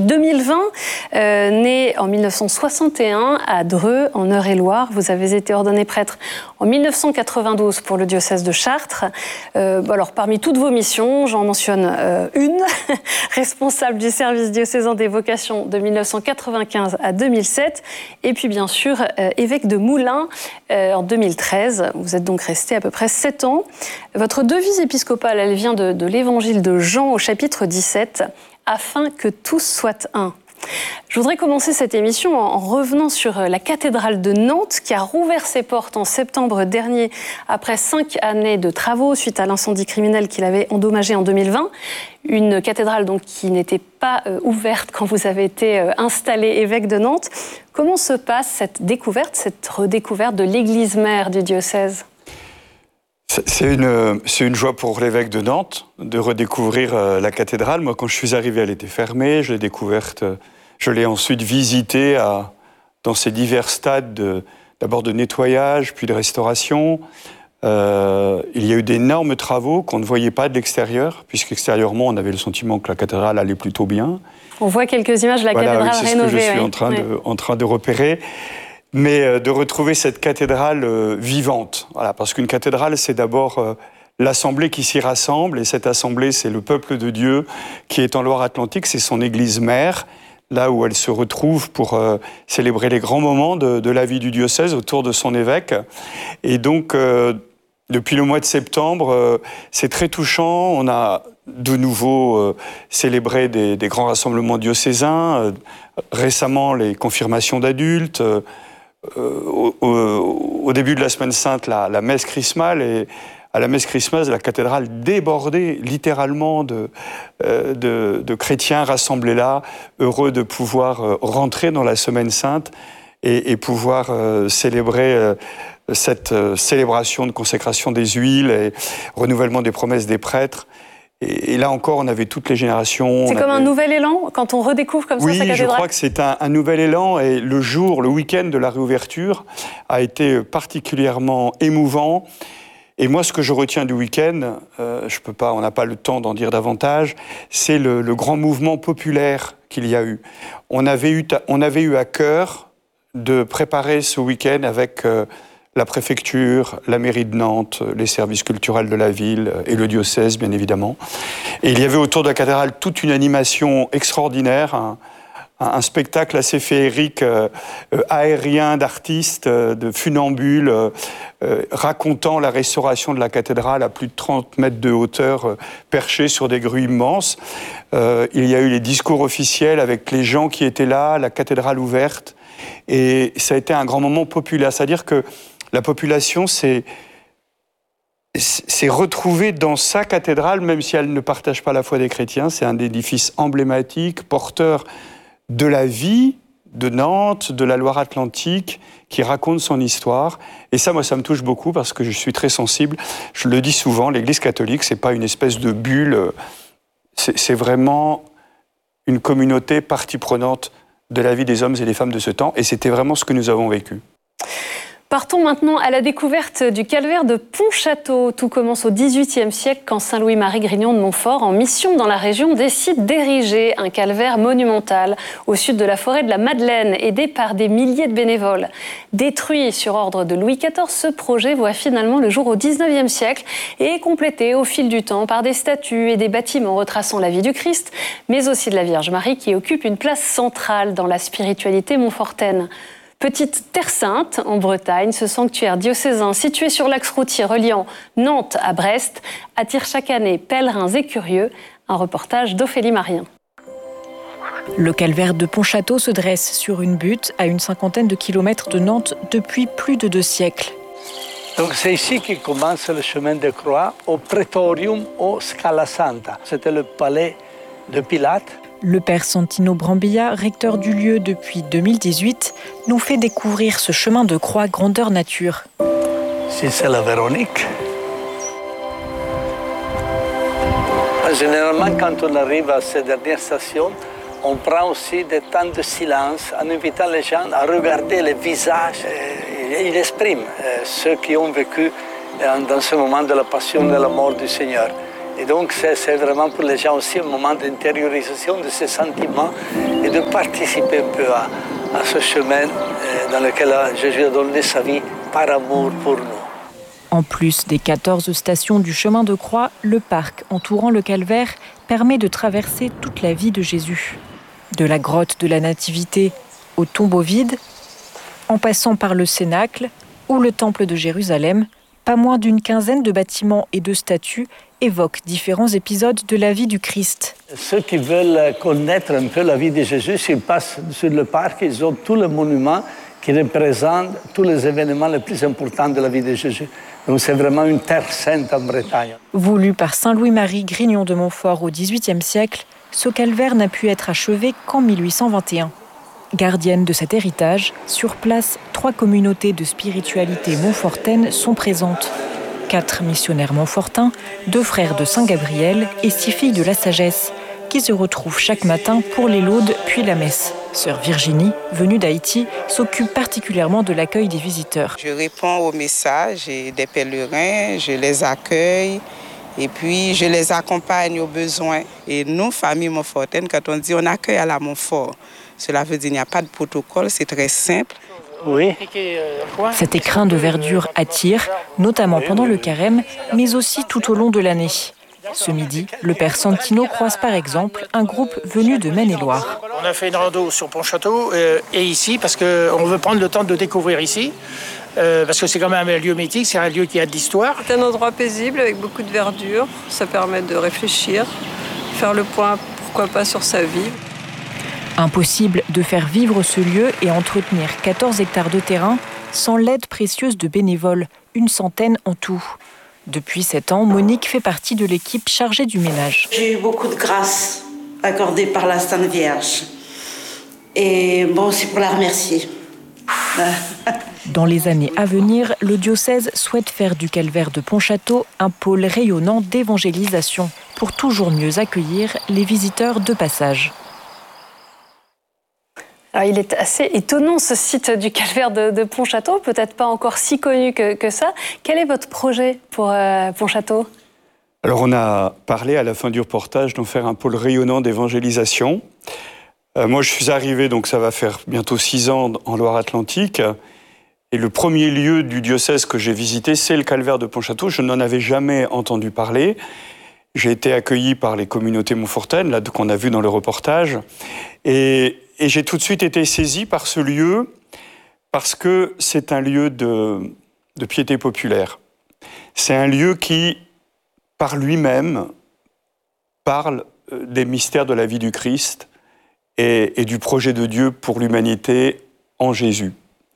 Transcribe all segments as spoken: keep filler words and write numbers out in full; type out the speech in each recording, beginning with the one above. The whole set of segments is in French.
deux mille vingt. Euh, né en mille neuf cent soixante et un à Dreux, en Eure-et-Loire. Vous avez été ordonné prêtre en mille neuf cent quatre-vingt-douze pour le diocèse de Chartres. Euh, alors, parmi toutes vos missions, j'en mentionne euh, une, responsable du service diocésain des vocations de mille neuf cent quatre-vingt-quinze à deux mille sept, et puis bien sûr euh, évêque de Moulins euh, en deux mille treize. Vous êtes donc resté à peu près sept ans. Votre devise épiscopale, elle vient de, de l'évangile de Jean au chapitre dix-sept, « Afin que tous soient un ». Je voudrais commencer cette émission en revenant sur la cathédrale de Nantes qui a rouvert ses portes en septembre dernier après cinq années de travaux suite à l'incendie criminel qui l'avait endommagé en deux mille vingt. Une cathédrale donc qui n'était pas euh, ouverte quand vous avez été euh, installé évêque de Nantes. Comment se passe cette découverte, cette redécouverte de l'église mère du diocèse ? C'est une, c'est une joie pour l'évêque de Nantes de redécouvrir euh, la cathédrale. Moi, quand je suis arrivé, elle était fermée. Je l'ai découverte, euh, je l'ai ensuite visitée à, dans ses divers stades, de, d'abord de nettoyage, puis de restauration. Euh, il y a eu d'énormes travaux qu'on ne voyait pas de l'extérieur, puisqu'extérieurement, on avait le sentiment que la cathédrale allait plutôt bien. On voit quelques images de la voilà, cathédrale oui, c'est rénovée. C'est ce que je suis oui. en, train oui. de, en train de repérer. Mais euh, de retrouver cette cathédrale euh, vivante. Voilà, parce qu'une cathédrale, c'est d'abord euh, l'assemblée qui s'y rassemble, et cette assemblée, c'est le peuple de Dieu qui est en Loire-Atlantique, c'est son église mère, là où elle se retrouve pour euh, célébrer les grands moments de, de la vie du diocèse autour de son évêque. Et donc, euh, depuis le mois de septembre, euh, c'est très touchant. On a de nouveau euh, célébré des, des grands rassemblements diocésains, euh, récemment les confirmations d'adultes, euh, Au, au, au début de la Semaine Sainte, la, la messe chrismale, et à la messe chrismale, la cathédrale débordait littéralement de, euh, de, de chrétiens rassemblés là, heureux de pouvoir euh, rentrer dans la Semaine Sainte et, et pouvoir euh, célébrer euh, cette euh, célébration de consécration des huiles et renouvellement des promesses des prêtres. Et, et là encore, on avait toutes les générations. C'est comme avait... un nouvel élan quand on redécouvre comme oui, ça sa cathédrale. Oui, je crois que c'est un, un nouvel élan. Et le jour, le week-end de la réouverture a été particulièrement émouvant. Et moi, ce que je retiens du week-end, euh, je peux pas, on n'a pas le temps d'en dire davantage, c'est le, le grand mouvement populaire qu'il y a eu. On avait eu, on avait eu à cœur de préparer ce week-end avec euh, la préfecture, la mairie de Nantes, les services culturels de la ville et le diocèse, bien évidemment. Et il y avait autour de la cathédrale toute une animation extraordinaire, un, un spectacle assez féerique, euh, aérien d'artistes, euh, de funambules, euh, euh, racontant la restauration de la cathédrale à plus de trente mètres de hauteur, euh, perchée sur des grues immenses. Euh, il y a eu les discours officiels avec les gens qui étaient là, la cathédrale ouverte. Et ça a été un grand moment populaire. C'est-à-dire que la population s'est, s'est retrouvée dans sa cathédrale, même si elle ne partage pas la foi des chrétiens. C'est un édifice emblématique, porteur de la vie de Nantes, de la Loire-Atlantique, qui raconte son histoire. Et ça, moi, ça me touche beaucoup parce que je suis très sensible. Je le dis souvent, l'Église catholique, c'est pas une espèce de bulle. C'est, c'est vraiment une communauté partie prenante de la vie des hommes et des femmes de ce temps. Et c'était vraiment ce que nous avons vécu. Partons maintenant à la découverte du calvaire de Pontchâteau. Tout commence au dix-huitième siècle quand Saint Louis-Marie Grignon de Montfort, en mission dans la région, décide d'ériger un calvaire monumental au sud de la forêt de la Madeleine, aidé par des milliers de bénévoles. Détruit sur ordre de Louis quatorze, ce projet voit finalement le jour au dix-neuvième siècle et est complété au fil du temps par des statues et des bâtiments retraçant la vie du Christ, mais aussi de la Vierge Marie qui occupe une place centrale dans la spiritualité montfortaine. Petite Terre Sainte, en Bretagne, ce sanctuaire diocésain situé sur l'axe routier reliant Nantes à Brest attire chaque année pèlerins et curieux. Un reportage d'Ophélie Marien. Le calvaire de Pontchâteau se dresse sur une butte à une cinquantaine de kilomètres de Nantes depuis plus de deux siècles. Donc c'est ici que commence le chemin de croix au Praetorium au Scala Santa. C'était le palais de Pilate. Le père Santino Brambilla, recteur du lieu depuis deux mille dix-huit, nous fait découvrir ce chemin de croix grandeur nature. Si c'est la Véronique. Généralement, quand on arrive à ces dernières stations, on prend aussi des temps de silence en invitant les gens à regarder les visages. Il exprime ceux qui ont vécu dans ce moment de la passion et de la mort du Seigneur. Et donc, c'est, c'est vraiment pour les gens aussi un moment d'intériorisation de ces sentiments de participer un peu à, à ce chemin dans lequel Jésus a donné sa vie par amour pour nous. En plus des quatorze stations du chemin de croix, le parc entourant le calvaire permet de traverser toute la vie de Jésus. De la grotte de la Nativité au tombeau vide, en passant par le Cénacle ou le temple de Jérusalem, pas moins d'une quinzaine de bâtiments et de statues évoquent différents épisodes de la vie du Christ. Ceux qui veulent connaître un peu la vie de Jésus, s'ils passent sur le parc, ils ont tous les monuments qui représentent tous les événements les plus importants de la vie de Jésus. Donc c'est vraiment une terre sainte en Bretagne. Voulu par saint Louis-Marie Grignon de Montfort au dix-huitième siècle, ce calvaire n'a pu être achevé qu'en mille huit cent vingt et un. Gardienne de cet héritage, sur place, trois communautés de spiritualité montfortaine sont présentes. Quatre missionnaires montfortins, deux frères de Saint-Gabriel et six filles de la sagesse, qui se retrouvent chaque matin pour les laudes puis la messe. Sœur Virginie, venue d'Haïti, s'occupe particulièrement de l'accueil des visiteurs. Je réponds aux messages des pèlerins, je les accueille et puis je les accompagne aux besoins. Et nous, famille montfortaine, quand on dit on accueille à la Montfort, cela veut dire qu'il n'y a pas de protocole, c'est très simple. Oui. Cet écrin de verdure attire, notamment pendant le carême, mais aussi tout au long de l'année. Ce midi, le père Santino croise par exemple un groupe venu de Maine-et-Loire. On a fait une rando sur Pontchâteau euh, et ici parce qu'on veut prendre le temps de découvrir ici. Euh, parce que c'est quand même un lieu mythique, c'est un lieu qui a de l'histoire. C'est un endroit paisible avec beaucoup de verdure. Ça permet de réfléchir, faire le point, pourquoi pas, sur sa vie. Impossible de faire vivre ce lieu et entretenir quatorze hectares de terrain sans l'aide précieuse de bénévoles, une centaine en tout. Depuis sept ans, Monique fait partie de l'équipe chargée du ménage. J'ai eu beaucoup de grâce accordée par la Sainte Vierge. Et bon, c'est pour la remercier. Dans les années à venir, le diocèse souhaite faire du calvaire de Pontchâteau un pôle rayonnant d'évangélisation pour toujours mieux accueillir les visiteurs de passage. Alors, il est assez étonnant ce site du calvaire de, de Pontchâteau, peut-être pas encore si connu que, que ça. Quel est votre projet pour euh, Pontchâteau ? Alors on a parlé à la fin du reportage d'en faire un pôle rayonnant d'évangélisation. Euh, moi je suis arrivé, donc ça va faire bientôt six ans en Loire-Atlantique. Et le premier lieu du diocèse que j'ai visité, c'est le calvaire de Pontchâteau. Je n'en avais jamais entendu parler. J'ai été accueilli par les communautés montfortaines, là qu'on a vu dans le reportage. Et Et j'ai tout de suite été saisi par ce lieu parce que c'est un lieu de, de piété populaire. C'est un lieu qui, par lui-même, parle des mystères de la vie du Christ et, et du projet de Dieu pour l'humanité en Jésus.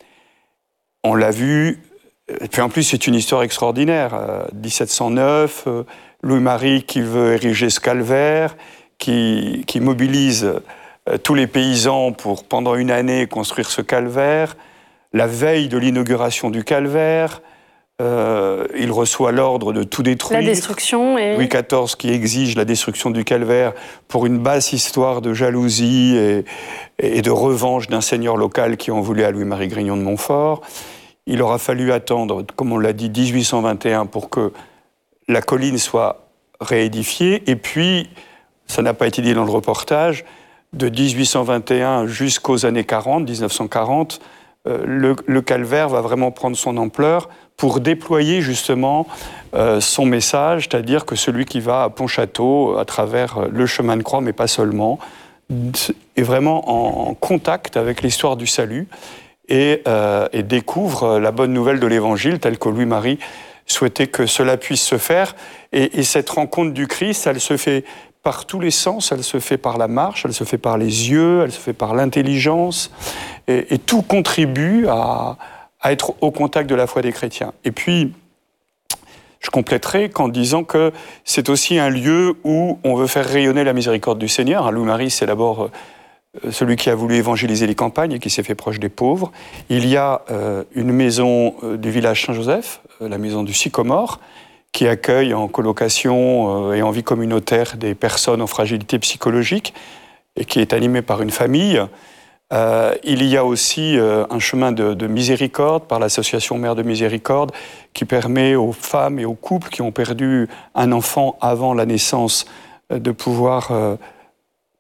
On l'a vu, et puis en plus c'est une histoire extraordinaire. dix-sept cent neuf, Louis-Marie qui veut ériger ce calvaire, qui, qui mobilise tous les paysans pour, pendant une année, construire ce calvaire. La veille de l'inauguration du calvaire, euh, il reçoit l'ordre de tout détruire. La destruction. Et... Louis quatorze qui exige la destruction du calvaire pour une basse histoire de jalousie et, et de revanche d'un seigneur local qui en voulait à Louis-Marie Grignon de Montfort. Il aura fallu attendre, comme on l'a dit, dix-huit cent vingt et un pour que la colline soit réédifiée. Et puis, ça n'a pas été dit dans le reportage, de dix-huit cent vingt et un jusqu'aux années quarante, dix-neuf cent quarante, euh, le, le calvaire va vraiment prendre son ampleur pour déployer justement euh, son message, c'est-à-dire que celui qui va à Pontchâteau, à travers le chemin de croix, mais pas seulement, est vraiment en, en contact avec l'histoire du salut et, euh, et découvre la bonne nouvelle de l'Évangile, telle que Louis-Marie souhaitait que cela puisse se faire. Et, et cette rencontre du Christ, elle se fait par tous les sens, elle se fait par la marche, elle se fait par les yeux, elle se fait par l'intelligence, et, et tout contribue à, à être au contact de la foi des chrétiens. Et puis, je compléterai qu'en disant que c'est aussi un lieu où on veut faire rayonner la miséricorde du Seigneur. Louis-Marie, c'est d'abord celui qui a voulu évangéliser les campagnes et qui s'est fait proche des pauvres. Il y a euh, une maison du village Saint-Joseph, la maison du Sycomore, qui accueille en colocation euh, et en vie communautaire des personnes en fragilité psychologique et qui est animée par une famille. Euh, il y a aussi euh, un chemin de, de miséricorde par l'association Mère de Miséricorde qui permet aux femmes et aux couples qui ont perdu un enfant avant la naissance euh, de pouvoir euh,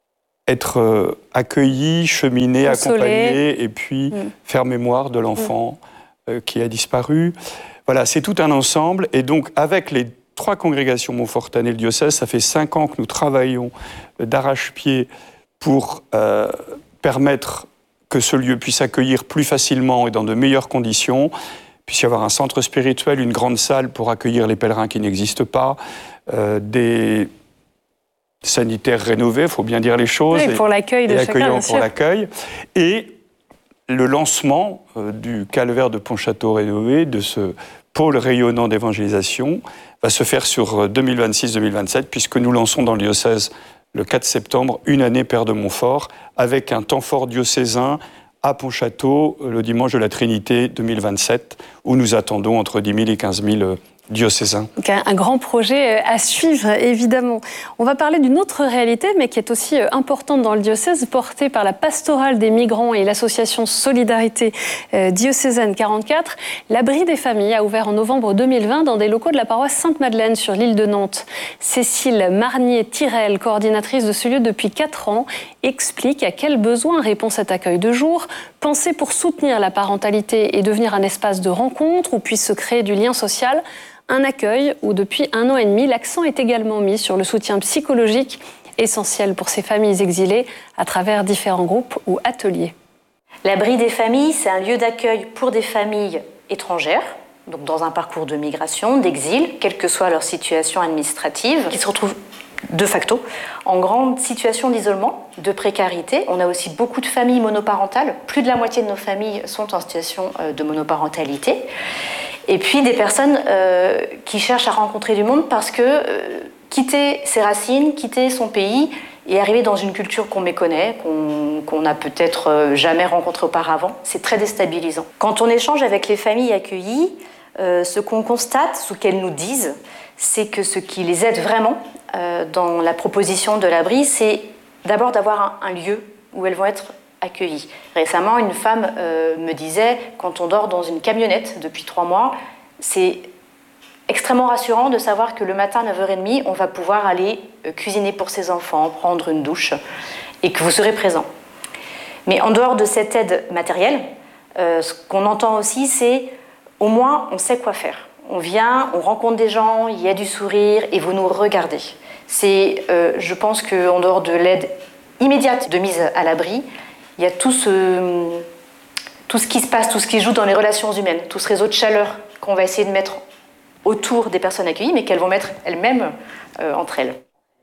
être euh, accueilli, cheminé, Consolé. accompagné, et puis Mm. faire mémoire de l'enfant mm. euh, qui a disparu. Voilà, c'est tout un ensemble. Et donc, avec les trois congrégations montfortaines et le diocèse, ça fait cinq ans que nous travaillons d'arrache-pied pour euh, permettre que ce lieu puisse accueillir plus facilement et dans de meilleures conditions, puisse y avoir un centre spirituel, une grande salle pour accueillir les pèlerins qui n'existent pas, euh, des sanitaires rénovés, il faut bien dire les choses. Oui, pour l'accueil de chacun, bien pour sûr. l'accueil. Et le lancement euh, du calvaire de Pontchâteau rénové, de ce pôle rayonnant d'évangélisation, va se faire sur deux mille vingt-six deux mille vingt-sept, puisque nous lançons dans le diocèse le quatre septembre, une année Père de Montfort, avec un temps fort diocésain à Pontchâteau, le dimanche de la Trinité deux mille vingt-sept, où nous attendons entre dix mille et quinze mille diocésains. Donc un, un grand projet à suivre, évidemment. On va parler d'une autre réalité, mais qui est aussi importante dans le diocèse, portée par la pastorale des migrants et l'association Solidarité euh, diocésaine quarante-quatre. L'abri des familles a ouvert en novembre deux mille vingt dans des locaux de la paroisse Sainte-Madeleine sur l'île de Nantes. Cécile Marnier-Tirel, coordinatrice de ce lieu depuis quatre ans, explique à quels besoins répond cet accueil de jour, pensé pour soutenir la parentalité et devenir un espace de rencontre où puisse se créer du lien social. Un accueil où, depuis un an et demi, l'accent est également mis sur le soutien psychologique essentiel pour ces familles exilées à travers différents groupes ou ateliers. L'abri des familles, c'est un lieu d'accueil pour des familles étrangères, donc dans un parcours de migration, d'exil, quelle que soit leur situation administrative, qui se retrouvent de facto en grande situation d'isolement, de précarité. On a aussi beaucoup de familles monoparentales. Plus de la moitié de nos familles sont en situation de monoparentalité. Et puis des personnes euh, qui cherchent à rencontrer du monde parce que euh, quitter ses racines, quitter son pays et arriver dans une culture qu'on méconnaît, qu'on qu'on n'a peut-être euh, jamais rencontrée auparavant, c'est très déstabilisant. Quand on échange avec les familles accueillies, euh, ce qu'on constate, ce qu'elles nous disent, c'est que ce qui les aide vraiment euh, dans la proposition de l'abri, c'est d'abord d'avoir un, un lieu où elles vont être accueillis. Récemment, une femme euh, me disait, quand on dort dans une camionnette depuis trois mois, c'est extrêmement rassurant de savoir que le matin à neuf heures trente, on va pouvoir aller euh, cuisiner pour ses enfants, prendre une douche, et que vous serez présent. Mais en dehors de cette aide matérielle, euh, ce qu'on entend aussi, c'est au moins on sait quoi faire. On vient, on rencontre des gens, il y a du sourire, et vous nous regardez. C'est, euh, je pense qu'en dehors de l'aide immédiate de mise à l'abri, il y a tout ce, tout ce qui se passe, tout ce qui joue dans les relations humaines, tout ce réseau de chaleur qu'on va essayer de mettre autour des personnes accueillies, mais qu'elles vont mettre elles-mêmes euh, entre elles.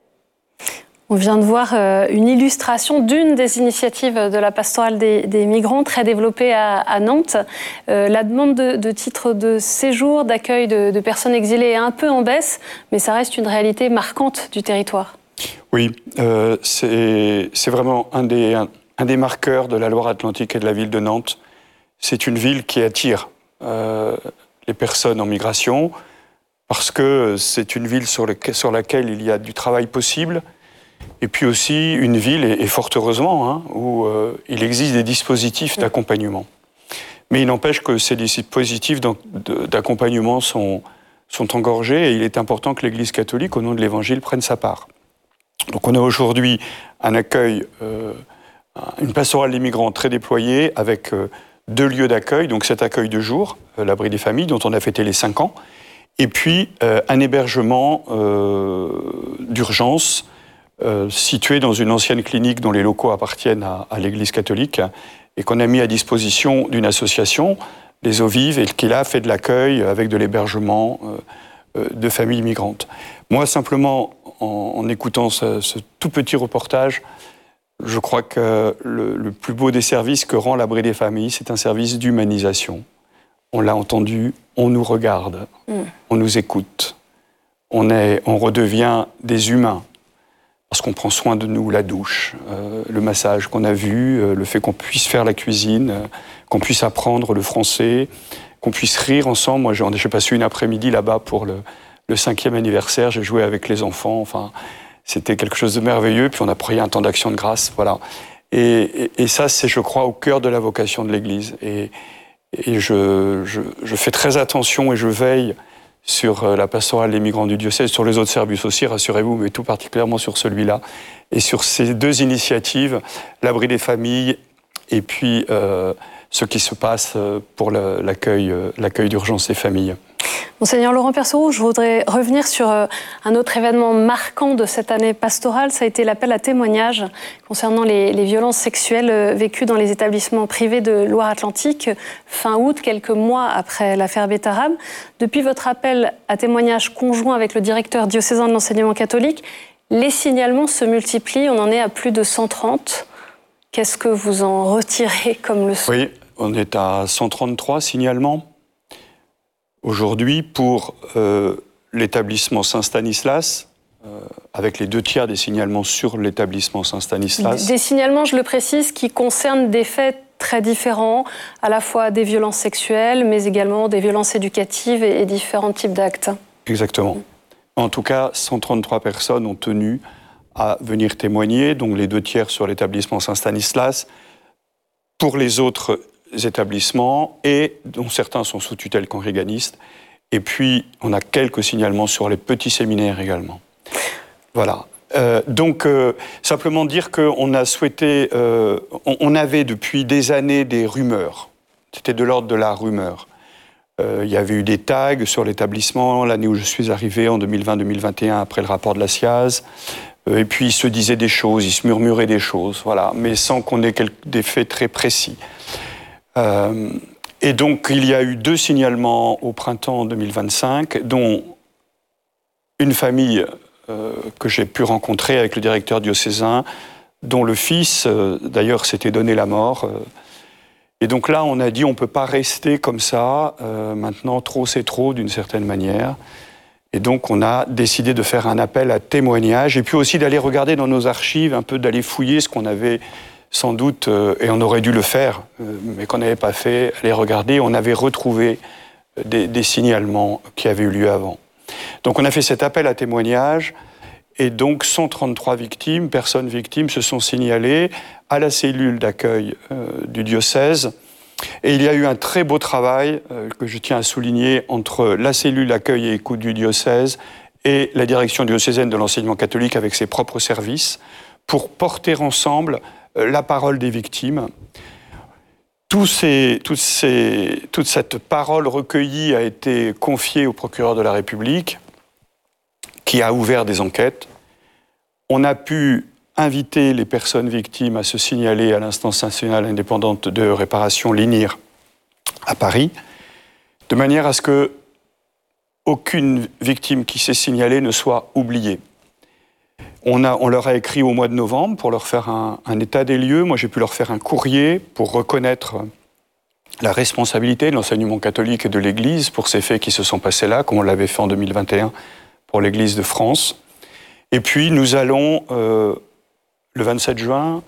On vient de voir euh, une illustration d'une des initiatives de la pastorale des, des migrants, très développée à, à Nantes. Euh, la demande de, de titres de séjour, d'accueil de, de personnes exilées est un peu en baisse, mais ça reste une réalité marquante du territoire. Oui, euh, c'est, c'est vraiment un des... Un... Un des marqueurs de la Loire-Atlantique et de la ville de Nantes. C'est une ville qui attire euh, les personnes en migration parce que c'est une ville sur, le, sur laquelle il y a du travail possible et puis aussi une ville, et, et fort heureusement, hein, où euh, il existe des dispositifs d'accompagnement. Mais il n'empêche que ces dispositifs d'accompagnement sont, sont engorgés et il est important que l'Église catholique, au nom de l'Évangile, prenne sa part. Donc on a aujourd'hui un accueil... Euh, une pastorale des migrants très déployée avec euh, deux lieux d'accueil, donc cet accueil de jour, euh, l'abri des familles, dont on a fêté les cinq ans, et puis euh, un hébergement euh, d'urgence euh, situé dans une ancienne clinique dont les locaux appartiennent à, à l'Église catholique et qu'on a mis à disposition d'une association, les Eaux Vives, et qui là fait de l'accueil avec de l'hébergement euh, euh, de familles migrantes. Moi, simplement, en, en écoutant ce, ce tout petit reportage, je crois que le, le plus beau des services que rend l'abri des familles, c'est un service d'humanisation. On l'a entendu, on nous regarde, mmh. on nous écoute, on, est, on redevient des humains, parce qu'on prend soin de nous, la douche, euh, le massage qu'on a vu, euh, le fait qu'on puisse faire la cuisine, euh, qu'on puisse apprendre le français, qu'on puisse rire ensemble. Moi, j'ai passé une après-midi là-bas pour le, le cinquième anniversaire, j'ai joué avec les enfants, enfin... C'était quelque chose de merveilleux, puis on a pris un temps d'action de grâce, voilà. Et, et, et ça, c'est, je crois, au cœur de la vocation de l'Église. Et, et je, je, je fais très attention et je veille sur la pastorale des migrants du diocèse, sur les autres services aussi, rassurez-vous, mais tout particulièrement sur celui-là. Et sur ces deux initiatives, l'abri des familles et puis euh, ce qui se passe pour le, l'accueil, l'accueil d'urgence des familles. Monseigneur Laurent Perceroux, je voudrais revenir sur un autre événement marquant de cette année pastorale. Ça a été l'appel à témoignages concernant les, les violences sexuelles vécues dans les établissements privés de Loire-Atlantique, fin août, quelques mois après l'affaire Bétarab. Depuis votre appel à témoignages conjoint avec le directeur diocésain de l'enseignement catholique, les signalements se multiplient, on en est à plus de cent trente. Qu'est-ce que vous en retirez comme leçon ? Oui, on est à cent trente-trois signalements. Aujourd'hui, pour euh, l'établissement Saint-Stanislas, euh, avec les deux tiers des signalements sur l'établissement Saint-Stanislas. Des signalements, je le précise, qui concernent des faits très différents, à la fois des violences sexuelles, mais également des violences éducatives et, et différents types d'actes. Exactement. En tout cas, cent trente-trois personnes ont tenu à venir témoigner, donc les deux tiers sur l'établissement Saint-Stanislas. Pour les autres établissements, et dont certains sont sous tutelle congréganiste. Et puis, on a quelques signalements sur les petits séminaires également. Voilà. Euh, donc, euh, simplement dire qu'on a souhaité... Euh, on, on avait depuis des années des rumeurs. C'était de l'ordre de la rumeur. Euh, il y avait eu des tags sur l'établissement, l'année où je suis arrivé, en deux mille vingt deux mille vingt et un, après le rapport de la S I A Z. Euh, et puis, il se disait des choses, il se murmurait des choses, voilà, mais sans qu'on ait quelques, des faits très précis. Euh, et donc, il y a eu deux signalements au printemps deux mille vingt-cinq, dont une famille euh, que j'ai pu rencontrer avec le directeur diocésain, dont le fils, euh, d'ailleurs, s'était donné la mort. Euh, et donc là, on a dit, on ne peut pas rester comme ça. Euh, maintenant, trop, c'est trop, d'une certaine manière. Et donc, on a décidé de faire un appel à témoignage, et puis aussi d'aller regarder dans nos archives, un peu d'aller fouiller ce qu'on avait... sans doute, euh, et on aurait dû le faire, euh, mais qu'on n'avait pas fait, aller regarder, on avait retrouvé des, des signalements qui avaient eu lieu avant. Donc on a fait cet appel à témoignage, et donc cent trente-trois victimes, personnes victimes, se sont signalées à la cellule d'accueil euh, du diocèse, et il y a eu un très beau travail, euh, que je tiens à souligner, entre la cellule accueil et écoute du diocèse et la direction diocésaine de l'enseignement catholique avec ses propres services, pour porter ensemble la parole des victimes. Tous ces, toutes ces, toute cette parole recueillie a été confiée au procureur de la République, qui a ouvert des enquêtes. On a pu inviter les personnes victimes à se signaler à l'instance nationale indépendante de réparation, l'I N I R, à Paris, de manière à ce que aucune victime qui s'est signalée ne soit oubliée. On, a, on leur a écrit au mois de novembre pour leur faire un, un état des lieux. Moi, j'ai pu leur faire un courrier pour reconnaître la responsabilité de l'enseignement catholique et de l'Église pour ces faits qui se sont passés là, comme on l'avait fait en deux mille vingt et un pour l'Église de France. Et puis, nous allons, euh, le vingt-sept juin,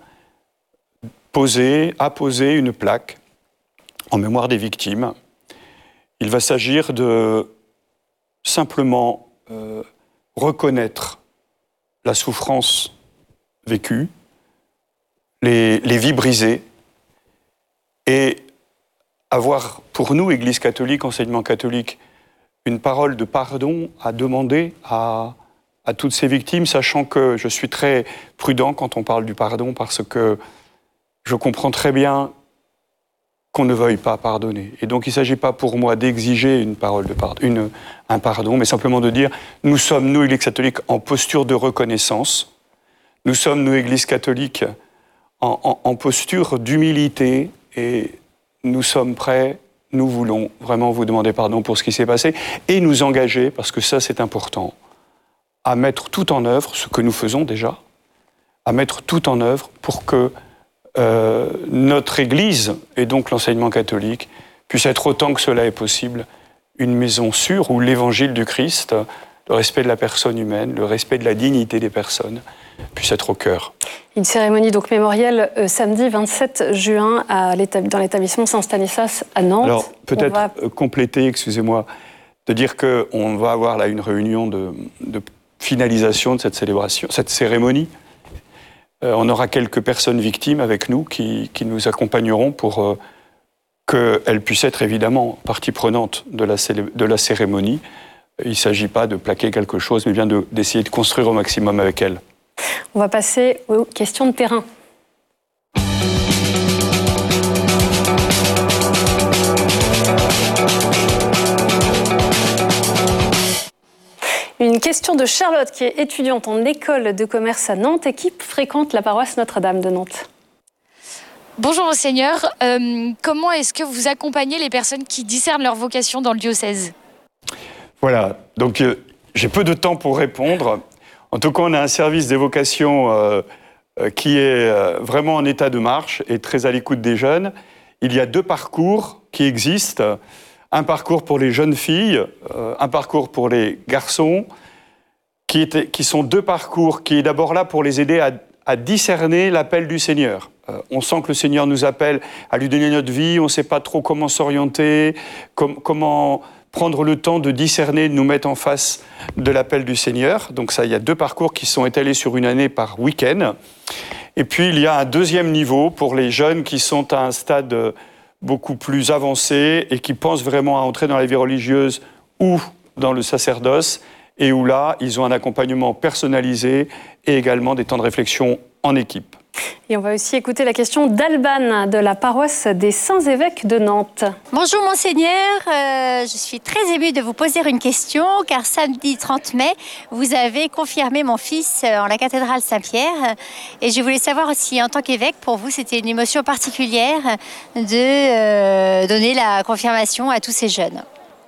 poser, apposer une plaque en mémoire des victimes. Il va s'agir de simplement euh, reconnaître la souffrance vécue, les, les vies brisées, et avoir pour nous, Église catholique, enseignement catholique, une parole de pardon à demander à, à toutes ces victimes, sachant que je suis très prudent quand on parle du pardon, parce que je comprends très bien qu'on ne veuille pas pardonner. Et donc il ne s'agit pas pour moi d'exiger une parole de pardon, une, un pardon, mais simplement de dire, nous sommes, nous, Église catholique, en posture de reconnaissance. Nous sommes, nous, Église catholique, en, en, en posture d'humilité, et nous sommes prêts, nous voulons vraiment vous demander pardon pour ce qui s'est passé, et nous engager, parce que ça c'est important, à mettre tout en œuvre, ce que nous faisons déjà, à mettre tout en œuvre pour que Euh, notre Église, et donc l'enseignement catholique, puisse être autant que cela est possible, une maison sûre où l'Évangile du Christ, le respect de la personne humaine, le respect de la dignité des personnes, puisse être au cœur. Une cérémonie donc mémorielle euh, samedi vingt-sept juin à dans l'établissement Saint-Stanislas à Nantes. Alors peut-être va... compléter, excusez-moi, de dire qu'on va avoir là une réunion de, de finalisation de cette célébration, cette cérémonie. Euh, on aura quelques personnes victimes avec nous qui, qui nous accompagneront pour euh, qu'elles puissent être évidemment partie prenante de la, de la cérémonie, il ne s'agit pas de plaquer quelque chose, mais bien de, d'essayer de construire au maximum avec elle. On va passer aux questions de terrain. Une question de Charlotte, qui est étudiante en école de commerce à Nantes et qui fréquente la paroisse Notre-Dame de Nantes. Bonjour Monseigneur, euh, comment est-ce que vous accompagnez les personnes qui discernent leur vocation dans le diocèse ? Voilà, donc euh, j'ai peu de temps pour répondre. En tout cas, on a un service des vocations euh, euh, qui est euh, vraiment en état de marche et très à l'écoute des jeunes. Il y a deux parcours qui existent. Un parcours pour les jeunes filles, euh, un parcours pour les garçons, qui, était, qui sont deux parcours qui est d'abord là pour les aider à, à discerner l'appel du Seigneur. Euh, on sent que le Seigneur nous appelle à lui donner notre vie, on ne sait pas trop comment s'orienter, com- comment prendre le temps de discerner, de nous mettre en face de l'appel du Seigneur. Donc ça, il y a deux parcours qui sont étalés sur une année par week-end. Et puis il y a un deuxième niveau pour les jeunes qui sont à un stade beaucoup plus avancés et qui pensent vraiment à entrer dans la vie religieuse ou dans le sacerdoce, et où là, ils ont un accompagnement personnalisé et également des temps de réflexion en équipe. Et on va aussi écouter la question d'Alban de la paroisse des Saints-Évêques de Nantes. Bonjour Monseigneur, euh, je suis très émue de vous poser une question car samedi trente mai, vous avez confirmé mon fils en la cathédrale Saint-Pierre et je voulais savoir si en tant qu'évêque, pour vous, c'était une émotion particulière de euh, donner la confirmation à tous ces jeunes.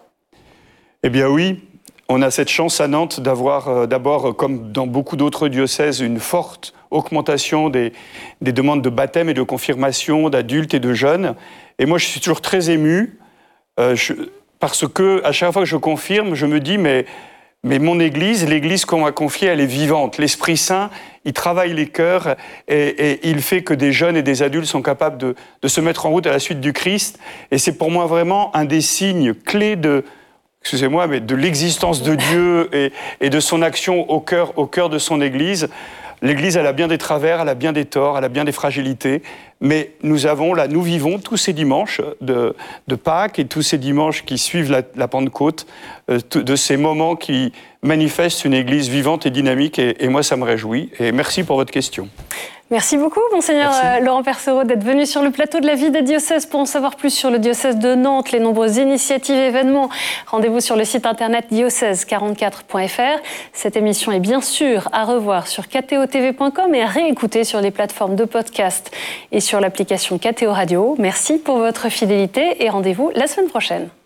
Eh bien oui, on a cette chance à Nantes d'avoir euh, d'abord, comme dans beaucoup d'autres diocèses, une forte augmentation des, des demandes de baptême et de confirmation d'adultes et de jeunes. Et moi, je suis toujours très ému, euh, je, parce que à chaque fois que je confirme, je me dis, mais, mais mon Église, l'Église qu'on m'a confiée, elle est vivante. L'Esprit Saint, il travaille les cœurs et, et il fait que des jeunes et des adultes sont capables de, de se mettre en route à la suite du Christ. Et c'est pour moi vraiment un des signes clés de... excusez-moi, mais de l'existence de Dieu et, et de son action au cœur, au cœur de son Église. L'Église, elle a bien des travers, elle a bien des torts, elle a bien des fragilités, mais nous avons, là, nous vivons tous ces dimanches de, de Pâques et tous ces dimanches qui suivent la, la Pentecôte, euh, de ces moments qui manifestent une Église vivante et dynamique, et, et moi, ça me réjouit. Et merci pour votre question. Merci beaucoup, Monseigneur Merci. Laurent Percerot, d'être venu sur le plateau de la vie des diocèses. Pour en savoir plus sur le diocèse de Nantes, les nombreuses initiatives et événements, rendez-vous sur le site internet diocèse quarante-quatre point f r. Cette émission est bien sûr à revoir sur k t o t v point com et à réécouter sur les plateformes de podcast et sur l'application K T O Radio. Merci pour votre fidélité et rendez-vous la semaine prochaine.